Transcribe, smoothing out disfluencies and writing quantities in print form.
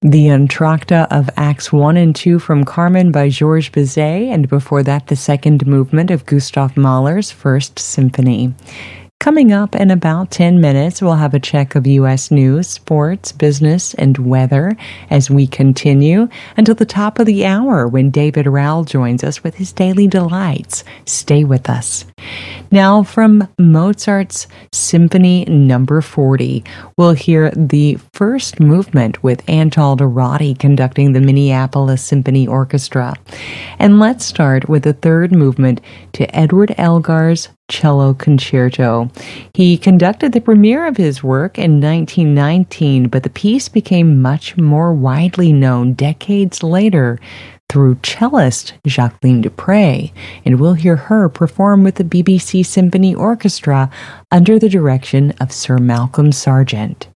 The Entr'acte of Acts 1 and 2 from Carmen by Georges Bizet, and before that, the second movement of Gustav Mahler's First Symphony. Coming up in about 10 minutes, we'll have a check of U.S. news, sports, business, and weather as we continue until the top of the hour when David Rowell joins us with his Daily Delights. Stay with us. Now, from Mozart's Symphony No. 40, we'll hear the first movement with Antal Dorati conducting the Minneapolis Symphony Orchestra. And let's start with the third movement to Edward Elgar's Cello Concerto. He conducted the premiere of his work in 1919, but the piece became much more widely known decades later through cellist Jacqueline du Pré, and we'll hear her perform with the BBC Symphony Orchestra under the direction of Sir Malcolm Sargent.